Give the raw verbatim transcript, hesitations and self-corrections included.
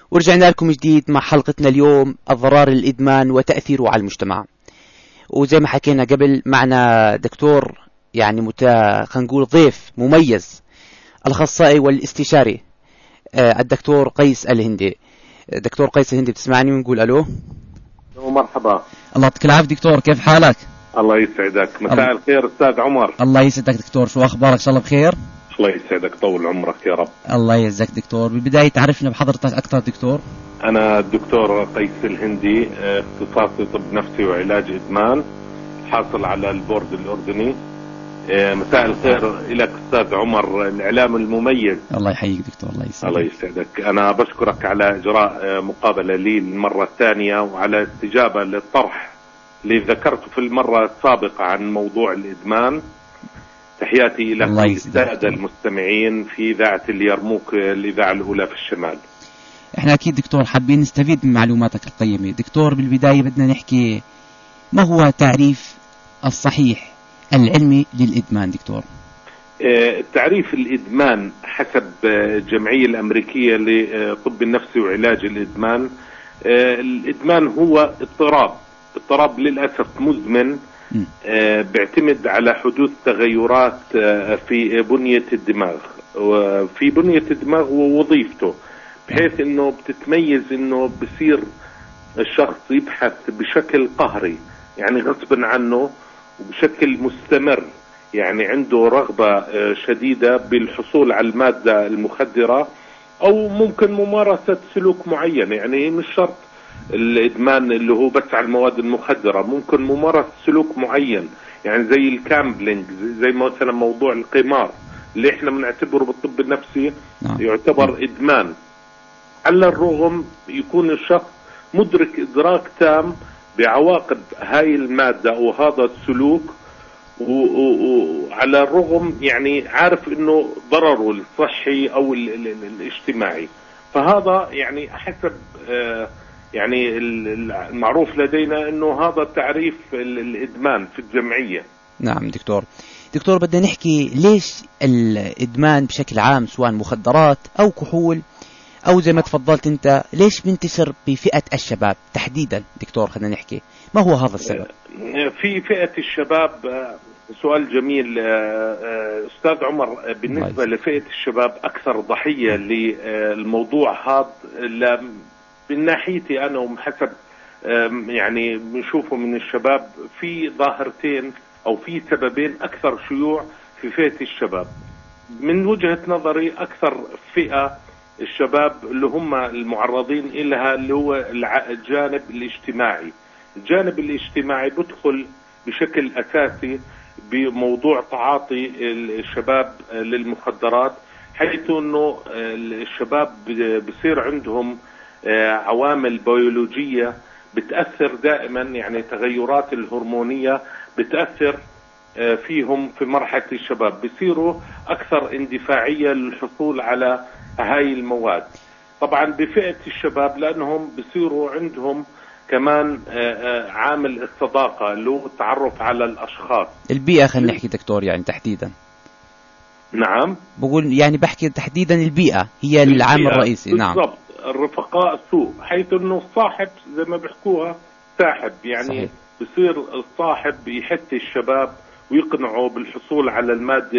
ورجعنا لكم جديد مع حلقتنا اليوم، أضرار الإدمان وتأثيره على المجتمع. وزي ما حكينا قبل، معنا دكتور يعني متا خلينا نقول ضيف مميز، الأخصائي والاستشاري آه الدكتور قيس الهندي. دكتور قيس الهندي، بتسمعني ونقول ألو؟ مرحبا. الله يعطيك العافية دكتور، كيف حالك؟ الله يسعدك. مساء الخير أستاذ عمر. الله يسعدك دكتور، شو أخبارك؟ إن شاء الله بخير. الله يسعدك، طول عمرك يا رب. الله يعزك دكتور. بالبداية تعرفنا بحضرتك أكثر دكتور. أنا الدكتور قيس الهندي، اختصاصي طب نفسي وعلاج إدمان، حاصل على البورد الأردني. مساء الخير لك أستاذ عمر الإعلام المميز. الله يحييك دكتور. الله يسعدك. الله يسعدك. أنا بشكرك على إجراء مقابلة لي المرة الثانية، وعلى استجابة للطرح اللي ذكرته في المرة السابقة عن موضوع الإدمان. تحياتي إلى السادة المستمعين في إذاعة اليرموك، الإذاعة الأولى في الشمال. احنا أكيد دكتور حابين نستفيد من معلوماتك القيمة. دكتور بالبداية بدنا نحكي، ما هو تعريف الصحيح العلمي للإدمان دكتور؟ تعريف الإدمان حسب الجمعية الأمريكية للطب النفسي وعلاج الإدمان، الإدمان هو اضطراب اضطراب للأسف مزمن آه بيعتمد على حدوث تغيرات آه في بنية الدماغ وفي بنية الدماغ ووظيفته، بحيث انه بتتميز انه بصير الشخص يبحث بشكل قهري، يعني غصبا عنه وبشكل مستمر، يعني عنده رغبة آه شديدة بالحصول على المادة المخدرة، او ممكن ممارسة سلوك معين. يعني مش شرط الإدمان اللي هو بس على المواد المخدرة، ممكن ممارسة سلوك معين، يعني زي الكامبلينج، زي مثلا موضوع القمار اللي احنا بنعتبره بالطب النفسي يعتبر إدمان. على الرغم يكون الشخص مدرك إدراك تام بعواقب هاي المادة أو هذا السلوك، وعلى الرغم يعني عارف انه ضرره الصحي او الاجتماعي. فهذا يعني حسب آه يعني المعروف لدينا انه هذا تعريف الادمان في الجمعية. نعم دكتور. دكتور بدنا نحكي ليش الادمان بشكل عام، سواء مخدرات او كحول او زي ما تفضلت انت، ليش بينتشر بفئة الشباب تحديدا دكتور؟ خلينا نحكي ما هو هذا السبب في فئة الشباب. سؤال جميل أستاذ عمر. بالنسبة لفئة الشباب أكثر ضحية للموضوع هذا من ناحيتي أنا، وحسب يعني بنشوفه من الشباب، في ظاهرتين أو في سببين أكثر شيوع في فئة الشباب. من وجهة نظري أكثر فئة الشباب اللي هم المعرضين إلها اللي هو الجانب الاجتماعي. الجانب الاجتماعي بدخل بشكل أساسي بموضوع تعاطي الشباب للمخدرات، حيث أنه الشباب بصير عندهم عوامل بيولوجية بتأثر دائما، يعني تغيرات الهرمونية بتأثر فيهم في مرحلة الشباب، بصيروا أكثر اندفاعية للحصول على هاي المواد. طبعا بفئة الشباب لأنهم بصيروا عندهم كمان عامل الصداقة اللي هو التعرف على الأشخاص، البيئة. خلينا نحكي دكتور يعني تحديدا. نعم بقول يعني بحكي تحديدا البيئة هي العامل الرئيسي. نعم بالضبط. الرفقاء السوء، حيث انه الصاحب زي ما بيحكوها ساحب، يعني صحيح. بصير الصاحب يحث الشباب ويقنعه بالحصول على المادة